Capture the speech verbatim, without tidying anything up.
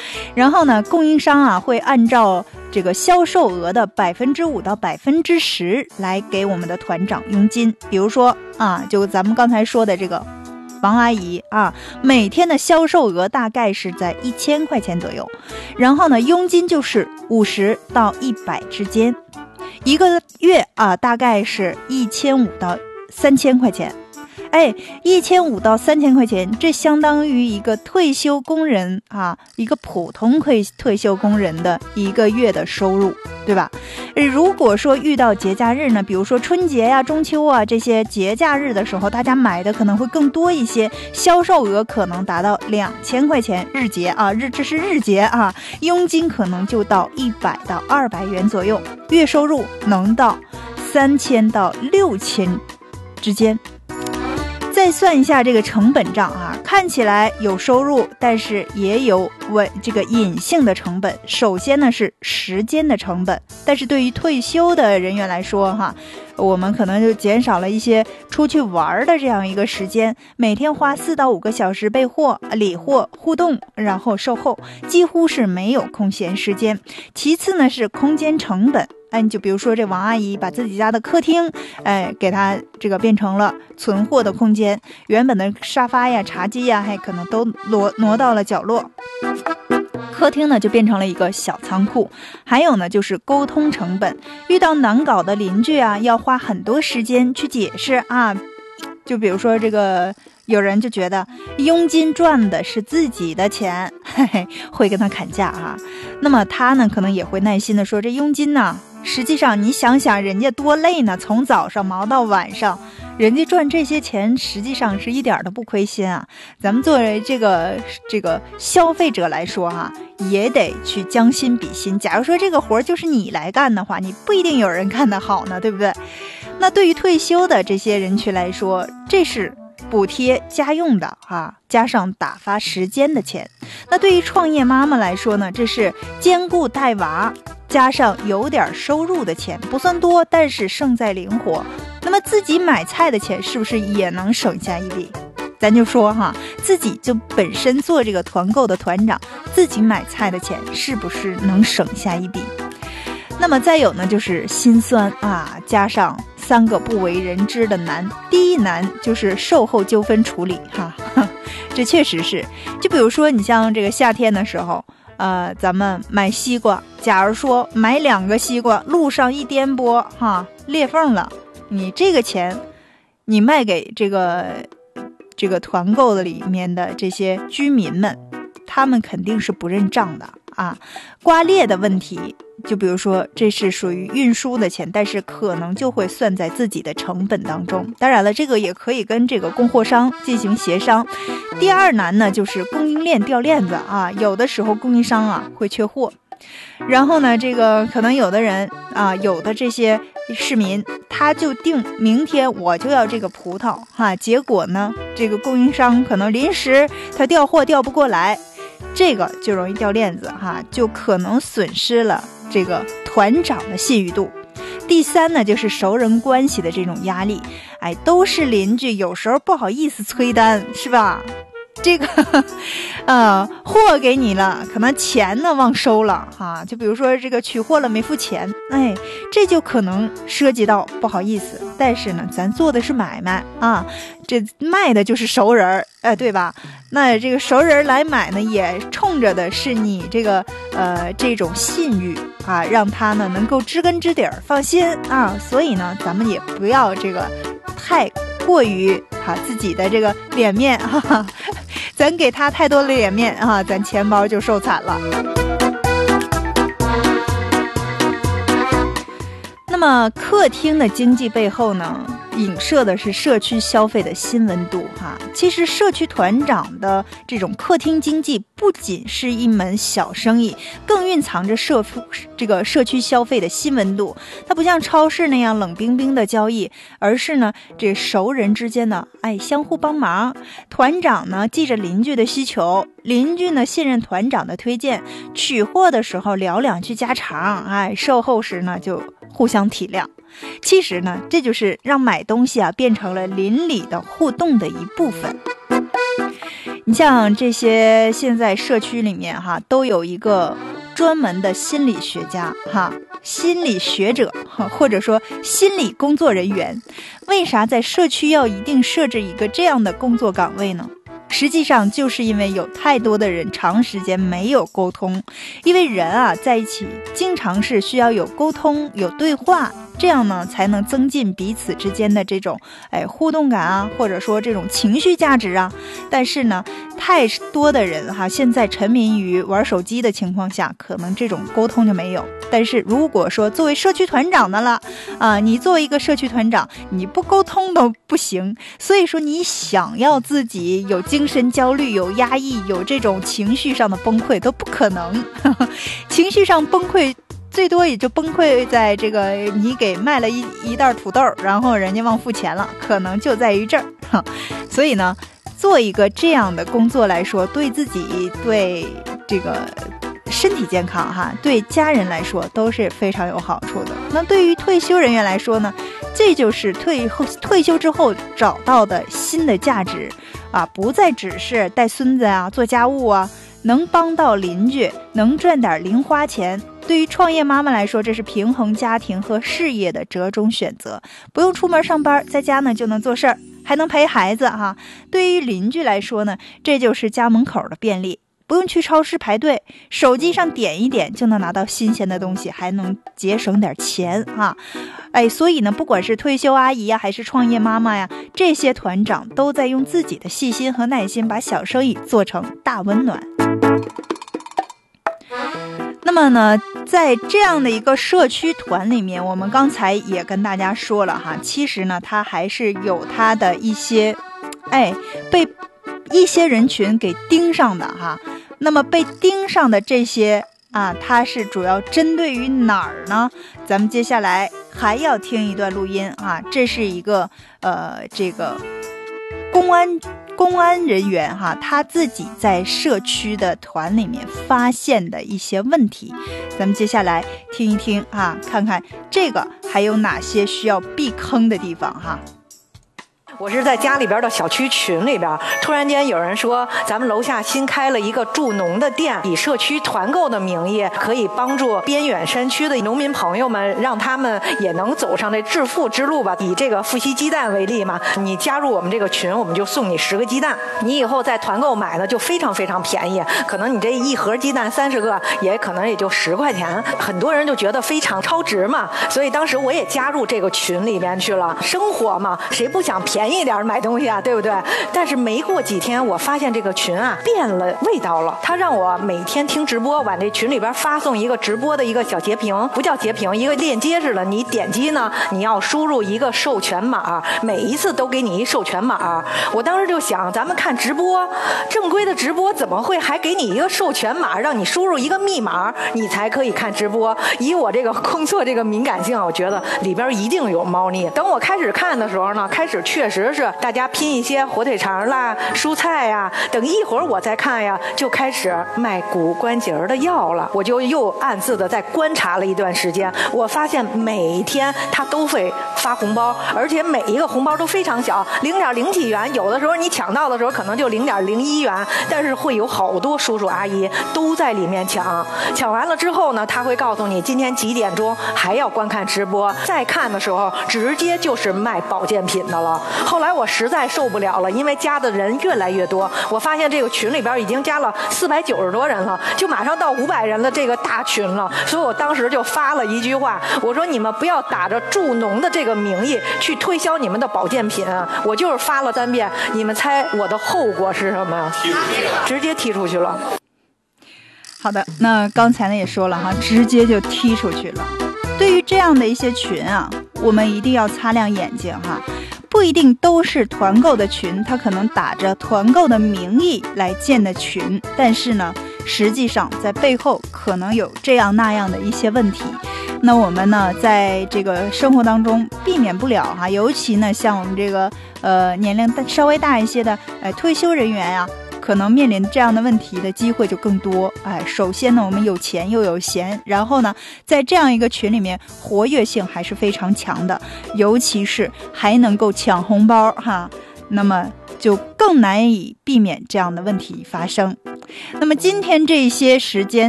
然后呢，供应商啊会按照这个销售额的百分之五到百分之十来给我们的团长佣金。比如说啊，就咱们刚才说的这个王阿姨啊，每天的销售额大概是在一千块钱左右，然后呢，佣金就是五十到一百之间，一个月啊大概是一千五到三千块钱。哎，一千五到三千块钱，这相当于一个退休工人啊，一个普通退退休工人的一个月的收入，对吧？如果说遇到节假日呢，比如说春节呀、中秋啊这些节假日的时候，大家买的可能会更多一些，销售额可能达到两千块钱日结啊，日这是日结啊，佣金可能就到一百到二百元左右，月收入能到三千到六千之间。再算一下这个成本账啊，看起来有收入，但是也有稳这个隐性的成本。首先呢是时间的成本，但是对于退休的人员来说哈，我们可能就减少了一些出去玩的这样一个时间，每天花四到五个小时备货、理货、互动，然后售后，几乎是没有空闲时间。其次呢是空间成本。哎，你就比如说这王阿姨把自己家的客厅，哎，给她这个变成了存货的空间，原本的沙发呀、茶几呀，还可能都挪挪到了角落。客厅呢就变成了一个小仓库。还有呢就是沟通成本，遇到难搞的邻居啊，要花很多时间去解释啊。就比如说这个有人就觉得佣金赚的是自己的钱，嘿嘿，会跟他砍价啊。那么他呢可能也会耐心的说，这佣金呢实际上你想想人家多累呢，从早上忙到晚上，人家赚这些钱实际上是一点都不亏心啊。咱们作为这个这个消费者来说哈、啊，也得去将心比心。假如说这个活就是你来干的话，你不一定有人干得好呢，对不对？那对于退休的这些人群来说，这是补贴家用的啊，加上打发时间的钱。那对于创业妈妈来说呢，这是兼顾带娃加上有点收入的钱，不算多，但是胜在灵活。那么自己买菜的钱是不是也能省下一笔？咱就说哈，自己就本身做这个团购的团长，自己买菜的钱是不是能省下一笔？那么再有呢就是心酸啊，加上三个不为人知的难。第一难就是售后纠纷处理哈，这确实是。就比如说你像这个夏天的时候，呃，咱们买西瓜，假如说买两个西瓜，路上一颠簸哈，裂缝了，你这个钱你卖给这个这个团购的里面的这些居民们，他们肯定是不认账的啊。刮裂的问题，就比如说这是属于运输的钱，但是可能就会算在自己的成本当中。当然了，这个也可以跟这个供货商进行协商。第二难呢就是供应链掉链子啊，有的时候供应商啊会缺货，然后呢这个可能有的人啊，有的这些市民他就定明天我就要这个葡萄哈、啊，结果呢这个供应商可能临时他调货调不过来，这个就容易掉链子哈，就可能损失了这个团长的信誉度。第三呢就是熟人关系的这种压力，哎，都是邻居，有时候不好意思催单，是吧？这个呃货给你了，可能钱呢忘收了哈，就比如说这个取货了没付钱，哎，这就可能涉及到不好意思。但是呢咱做的是买卖啊，这卖的就是熟人，哎，对吧？那这个熟人来买呢，也冲着的是你这个呃这种信誉啊，让他呢能够知根知底儿，放心啊。所以呢咱们也不要这个太过于哈、啊、自己的这个脸面哈、啊，咱给他太多的脸面啊，咱钱包就受惨了。那么客厅的经济背后呢，影射的是社区消费的新温度哈。其实社区团长的这种客厅经济不仅是一门小生意，更蕴藏着社这个社区消费的新温度。它不像超市那样冷冰冰的交易，而是呢这熟人之间呢哎相互帮忙。团长呢记着邻居的需求，邻居呢信任团长的推荐，取货的时候聊两句家常，哎，售后时呢就互相体谅。其实呢这就是让买东西啊变成了邻里的互动的一部分。 你像这些现在社区里面哈，都有一个专门的心理学家哈，心理学者或者说心理工作人员。为啥在社区要一定设置一个这样的工作岗位呢？实际上就是因为有太多的人长时间没有沟通，因为人啊在一起经常是需要有沟通有对话，这样呢才能增进彼此之间的这种哎互动感啊，或者说这种情绪价值啊。但是呢太多的人哈，现在沉迷于玩手机的情况下，可能这种沟通就没有。但是如果说作为社区团长的了啊、呃，你作为一个社区团长，你不沟通都不行。所以说你想要自己有精神焦虑有压抑有这种情绪上的崩溃都不可能情绪上崩溃最多也就崩溃在这个你给卖了一一袋土豆，然后人家忘付钱了，可能就在于这儿。所以呢做一个这样的工作来说，对自己对这个身体健康哈，对家人来说都是非常有好处的。那对于退休人员来说呢，这就是退后退休之后找到的新的价值啊，不再只是带孙子啊做家务啊，能帮到邻居，能赚点零花钱。对于创业妈妈来说，这是平衡家庭和事业的折中选择，不用出门上班，在家呢就能做事儿，还能陪孩子哈。对于邻居来说呢，这就是家门口的便利，不用去超市排队，手机上点一点就能拿到新鲜的东西，还能节省点钱哈。哎，所以呢，不管是退休阿姨呀，还是创业妈妈呀，这些团长都在用自己的细心和耐心，把小生意做成大温暖。那么呢，在这样的一个社区团里面，我们刚才也跟大家说了哈，其实呢，它还是有它的一些，哎，被一些人群给盯上的哈。那么被盯上的这些啊，它是主要针对于哪儿呢？咱们接下来还要听一段录音啊，这是一个呃，这个公安。公安人员哈，他自己在社区的团里面发现的一些问题，咱们接下来听一听啊，看看这个还有哪些需要避坑的地方哈。 我是在家里边的小区群里边，突然间有人说咱们楼下新开了一个助农的店，以社区团购的名义可以帮助边远山区的农民朋友们，让他们也能走上这致富之路吧。以这个富硒鸡蛋为例嘛，你加入我们这个群，我们就送你十个鸡蛋，你以后在团购买呢就非常非常便宜，可能你这一盒鸡蛋三十个也可能也就十块钱，很多人就觉得非常超值嘛，所以当时我也加入这个群里面去了。生活嘛，谁不想便宜一点买东西啊，对不对？但是没过几天，我发现这个群啊变了味道了。他让我每天听直播，往这群里边发送一个直播的一个小截屏，不叫截屏，一个链接似的。你点击呢，你要输入一个授权码，每一次都给你一授权码。我当时就想，咱们看直播，正规的直播怎么会还给你一个授权码，让你输入一个密码，你才可以看直播？以我这个工作这个敏感性，我觉得里边一定有猫腻。等我开始看的时候呢，开始确实是大家拼一些火腿肠啦、蔬菜呀，等一会儿我再看呀，就开始卖骨关节的药了。我就又暗自的在观察了一段时间，我发现每天他都会发红包，而且每一个红包都非常小，零点零几元，有的时候你抢到的时候可能就零点零一元，但是会有好多叔叔阿姨都在里面抢。抢完了之后呢，他会告诉你今天几点钟还要观看直播，再看的时候直接就是卖保健品的了。后来我实在受不了了，因为加的人越来越多，我发现这个群里边已经加了四百九十多人了，就马上到五百人的这个大群了。所以我当时就发了一句话，我说你们不要打着助农的这个名义去推销你们的保健品，我就是发了三遍，你们猜我的后果是什么呀？直接踢出去了。 好的，那刚才呢也说了哈，直接就踢出去了。对于这样的一些群啊，我们一定要擦亮眼睛哈。不一定都是团购的群，它可能打着团购的名义来建的群，但是呢，实际上在背后可能有这样那样的一些问题。那我们呢，在这个生活当中避免不了哈，尤其呢，像我们这个呃年龄稍微大一些的呃退休人员呀、啊。可能面临这样的问题的机会就更多。哎，首先呢，我们有钱又有闲，然后呢，在这样一个群里面，活跃性还是非常强的，尤其是还能够抢红包哈。 那么就更难以避免这样的问题发生。那么今天这些时间